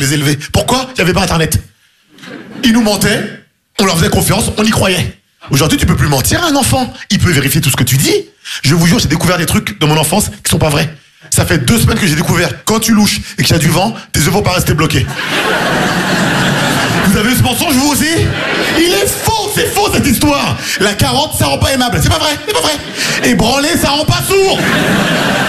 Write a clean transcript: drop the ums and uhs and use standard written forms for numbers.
les élever. Pourquoi? Il n'y avait pas Internet. Ils nous mentaient, on leur faisait confiance, on y croyait. Aujourd'hui, tu peux plus mentir à un enfant. Il peut vérifier tout ce que tu dis. Je vous jure, j'ai découvert des trucs de mon enfance qui sont pas vrais. Ça fait 2 semaines que j'ai découvert, quand tu louches et qu'il y a du vent, tes œufs vont pas rester bloqués. Vous avez eu ce mensonge, vous aussi? Il est faux, c'est faux cette histoire. La carotte, ça rend pas aimable. C'est pas vrai, c'est pas vrai. Et branler, ça rend pas sourd.